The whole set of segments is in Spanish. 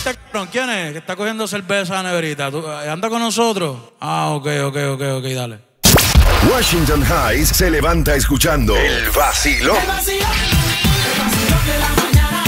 este cabrón, ¿quién es? Que está cogiendo cerveza en la neverita. ¿Anda con nosotros? Ah, ok, dale. Washington Heights se levanta escuchando El Vacilón. El vacilón de la mañana.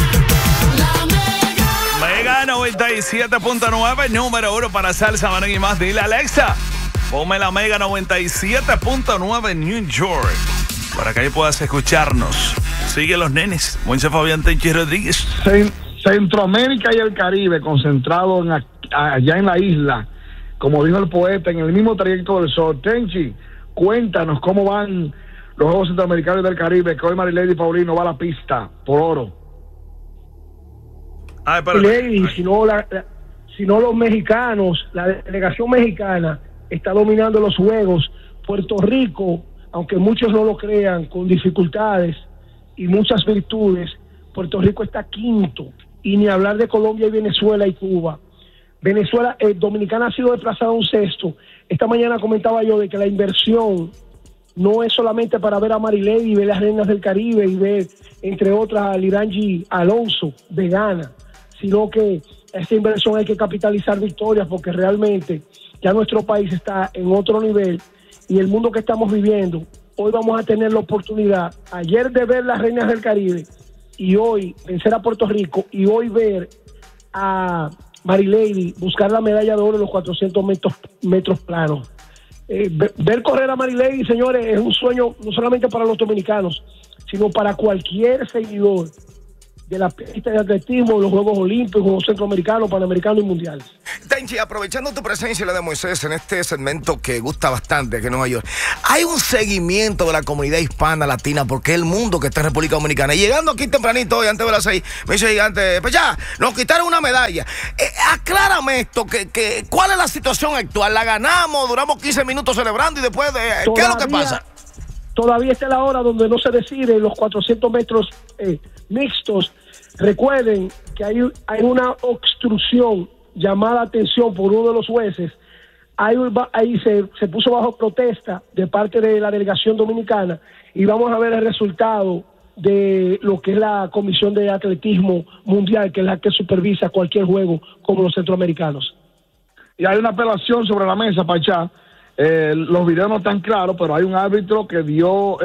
La Mega 97.9, número 1 para salsa, merengue y más. Dile, Alexa, ponme la Mega 97.9 New York, para que ahí puedas escucharnos. Sigue los nenes. Moisés Fabián Tenchi Rodríguez. Centroamérica y el Caribe concentrado allá en la isla, como dijo el poeta, en el mismo trayecto del sol. Tenchi, cuéntanos cómo van los Juegos Centroamericanos del Caribe, que hoy Marilady Paulino va a la pista por oro. Lady, si no los mexicanos, la delegación mexicana está dominando los juegos. Puerto Rico, aunque muchos no lo crean, con dificultades y muchas virtudes, Puerto Rico está quinto, y ni hablar de Colombia y Venezuela y Cuba. Dominicana ha sido desplazada a un sexto. Esta mañana comentaba yo de que la inversión no es solamente para ver a Marilady y ver las reinas del Caribe y ver, entre otras, a Lirangi Alonso de Ghana, sino que esta inversión hay que capitalizar victorias, porque realmente ya nuestro país está en otro nivel, y el mundo que estamos viviendo, hoy vamos a tener la oportunidad, ayer de ver las reinas del Caribe, y hoy vencer a Puerto Rico, y hoy ver a Marilady buscar la medalla de oro en los 400 metros planos. Ver correr a Marilady, señores, es un sueño no solamente para los dominicanos, sino para cualquier seguidor de la pista de atletismo, los Juegos Olímpicos, Juegos Centroamericanos, Panamericanos y Mundiales. Tenchi, aprovechando tu presencia y la de Moisés en este segmento que gusta bastante, que en Nueva York, hay un seguimiento de la comunidad hispana, latina, porque es el mundo que está en República Dominicana. Y llegando aquí tempranito, hoy, antes de las 6, me dice Gigante, pues ya, nos quitaron una medalla. Aclárame esto, ¿cuál es la situación actual? ¿La ganamos? ¿Duramos 15 minutos celebrando y después qué es lo que pasa? Todavía está la hora donde no se decide los 400 metros mixtos. Recuerden que hay una obstrucción llamada atención por uno de los jueces. Ahí se puso bajo protesta de parte de la delegación dominicana, y vamos a ver el resultado de lo que es la Comisión de Atletismo Mundial, que es la que supervisa cualquier juego como los centroamericanos. Y hay una apelación sobre la mesa, Pachá. Los videos no están claros, pero hay un árbitro que dio,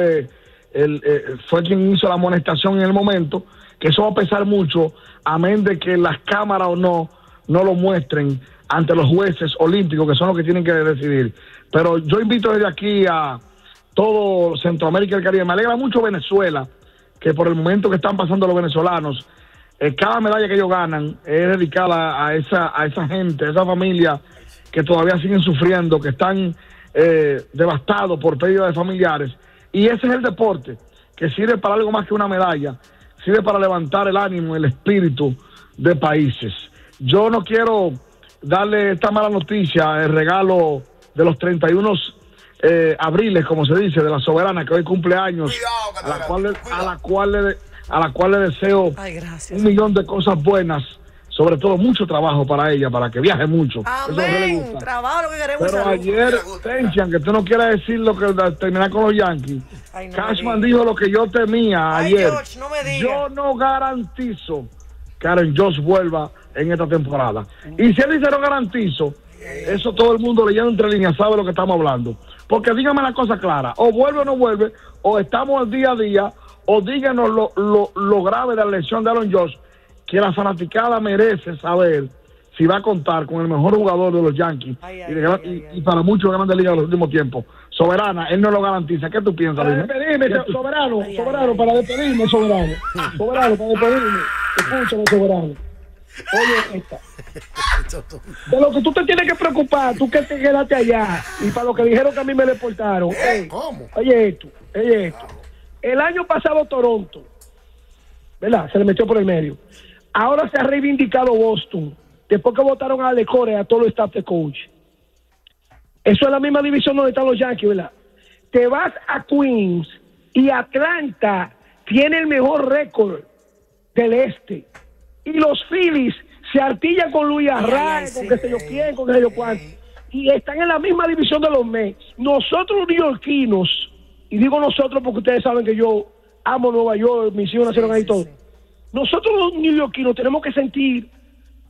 fue quien hizo la amonestación en el momento, que eso va a pesar mucho, amén de que las cámaras o no lo muestren ante los jueces olímpicos, que son los que tienen que decidir. Pero yo invito desde aquí a todo Centroamérica y el Caribe. Me alegra mucho Venezuela, que por el momento que están pasando los venezolanos, cada medalla que ellos ganan es dedicada a esa gente, a esa familia que todavía siguen sufriendo, que están devastados por pérdida de familiares. Y ese es el deporte, que sirve para algo más que una medalla, sirve para levantar el ánimo, el espíritu de países. Yo no quiero darle esta mala noticia, el regalo de los 31 abriles, como se dice, de la soberana, que hoy cumple años, a la cual le deseo un millón de cosas buenas, sobre todo mucho trabajo para ella, para que viaje mucho. Amén. Trabajo lo que queremos. Pero ayer, Tenchi, aunque tú no quieras decir lo que terminar con los Yankees, Cashman dijo lo que yo temía ayer. George, no me digas. Yo no garantizo que Aaron Josh vuelva en esta temporada. Y si él dice no garantizo, eso todo el mundo leyendo entre líneas sabe lo que estamos hablando. Porque dígame la cosa clara, o vuelve o no vuelve, o estamos al día a día, o díganos lo grave de la lesión de Aaron Josh, que la fanaticada merece saber si va a contar con el mejor jugador de los Yankees y para muchos grandes ligas de los últimos tiempos. Soberana, él no lo garantiza. ¿Qué tú piensas? Para despedirme, Soberano, para despedirme, Soberano. Soberano, para despedirme. Escúchame, Soberano. Oye, esta. De lo que tú te tienes que preocupar, tú que te quedaste allá, y para lo que dijeron que a mí me deportaron. ¿Cómo? Oye esto. El año pasado Toronto, ¿verdad? Se le metió por el medio. Ahora se ha reivindicado Boston, después que votaron a Ale Core, a todo el staff de coach. Eso es la misma división donde están los Yankees, ¿verdad? Te vas a Queens y Atlanta tiene el mejor récord del este. Y los Phillies se artillan con Luis Arraez, con qué sé yo quién, con qué sé yo cuánto. Y están en la misma división de los Mets. Nosotros los neoyorquinos, y digo nosotros porque ustedes saben que yo amo Nueva York, mis hijos nacieron ahí y todo. Nosotros los neoyorquinos tenemos que sentir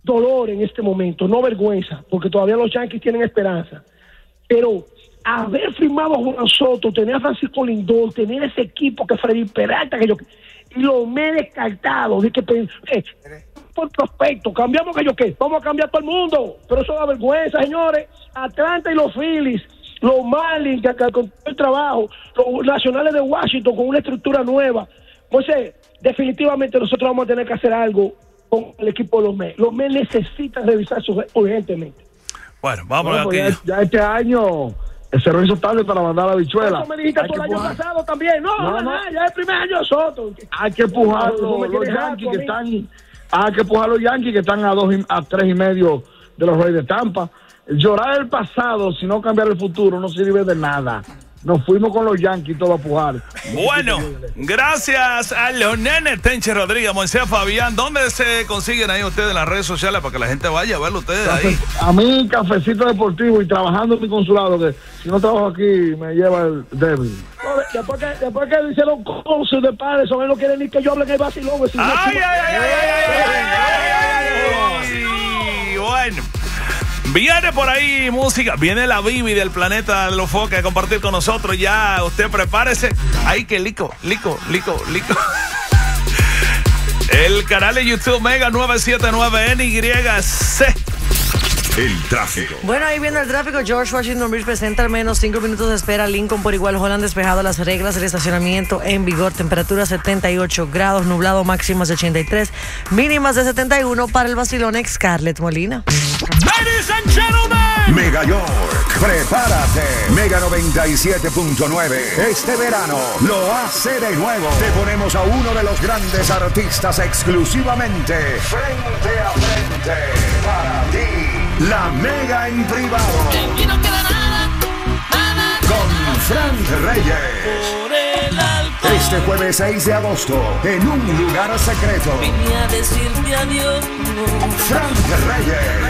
dolor en este momento, no vergüenza, porque todavía los Yankees tienen esperanza. Pero haber firmado a Juan Soto, tener a Francisco Lindor, tener ese equipo que Freddy Peralta, y lo me he descartado, de que por prospecto, cambiamos vamos a cambiar todo el mundo, pero eso da vergüenza, señores. Atlanta y los Phillies, los Marlins, que con el trabajo, los Nacionales de Washington con una estructura nueva. Entonces, definitivamente nosotros vamos a tener que hacer algo con el equipo de los Mets. Los Mets necesitan revisarse urgentemente. Bueno, vamos pues aquí. ya este año el servicio tarde para mandar la bichuela. Eso me dijiste tú el año pasado también. No, ya es el primer año de Soto. Hay que empujar los Yankees que están. Hay que empujar los Yankees que están a 3.5 de los Reyes de Tampa. Llorar el pasado, si no cambiar el futuro, no sirve de nada. Nos fuimos con los Yankees todos a pujar. Bueno, gracias a los nenes Tenche Rodríguez, Moisés Fabián. ¿Dónde se consiguen ahí ustedes en las redes sociales para que la gente vaya a verlo ustedes ahí? A mí, Cafecito Deportivo, y trabajando en mi consulado, que si no trabajo aquí me lleva el débil. Después que hicieron cosas de padres, él no quiere ni que yo hable en el vacilón. Bueno. Viene por ahí música, viene la Bibi del planeta de los Foques a compartir con nosotros. Ya usted prepárese. Ay, que lico. El canal de YouTube Mega 979 NYC. El tráfico. Bueno, ahí viene el tráfico. George Washington Bridge presenta al menos 5 minutos de espera. Lincoln por igual. Holland despejado. Las reglas del estacionamiento en vigor. Temperatura 78 grados. Nublado, máximas de 83. Mínimas de 71 para el vacilón Scarlett Molina. Ladies and gentlemen. Mega York, prepárate. Mega 97.9. Este verano lo hace de nuevo. Te ponemos a uno de los grandes artistas exclusivamente frente a frente para ti. La Mega en privado. Aquí no queda nada. Con Frank Reyes. Por el alcohol. Este jueves 6 de agosto, en un lugar secreto. Vine a decirte adiós. Frank Reyes.